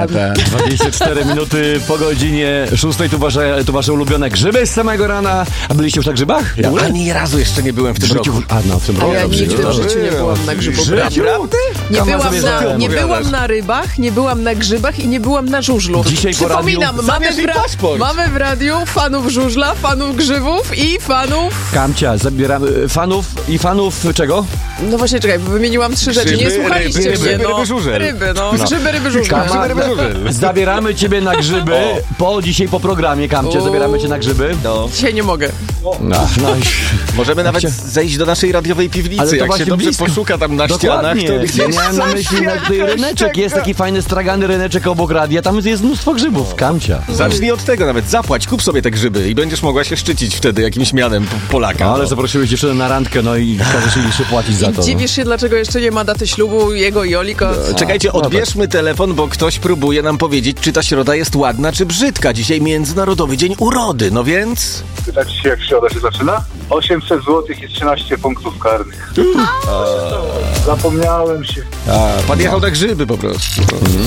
Wiem. 24 minuty po godzinie 6. Tu wasze ulubione grzyby z samego rana. A byliście już na grzybach? Ja ani razu jeszcze nie byłem w tym roku. w tym A roku. ja nigdy w życiu nie byłam na grzybobraniu. Naprawdę? Nie byłam na rybach, nie byłam na grzybach i nie byłam na żużlu. Dzisiaj po Przypominam, Zabierz jej paszport. mamy w radiu fanów żużla, fanów grzybów i fanów... Kamcia, zabieramy fanów czego? No właśnie, czekaj, bo wymieniłam 3 rzeczy. Nie Grzyby, słuchaliście ryby, mnie. ryby, żużel. Ryby, grzyby, ryby, żużel. Zabieramy ciebie na grzyby dzisiaj po programie, Kamcie, zabieramy cię na grzyby. Dzisiaj nie mogę. Możemy nawet zejść do naszej radiowej piwnicy. Ale to Jak się właśnie dobrze blisko. poszuka tam na ścianach, Dokładnie. to gdzieś Miałem na myśli tutaj ryneczek, jest taki fajny stragany ryneczek obok radia, tam jest mnóstwo grzybów, Kamcia. Zacznij od tego nawet, zapłać, kup sobie te grzyby i będziesz mogła się szczycić wtedy jakimś mianem Polaka. Ale zaprosiłeś dziewczynę na randkę, no i każesz jej jeszcze płacić za to. Dziwisz się, dlaczego jeszcze nie ma daty ślubu jego i Oliko? Czekajcie, odbierzmy telefon, bo ktoś próbuje nam powiedzieć, czy ta środa jest ładna, czy brzydka. Dzisiaj Międzynarodowy Dzień Urody, no więc... Pytać się, jak środa się zaczyna? 800 zł i 13 punktów karnych. Zapomniałem się. Pan jechał na grzyby po prostu.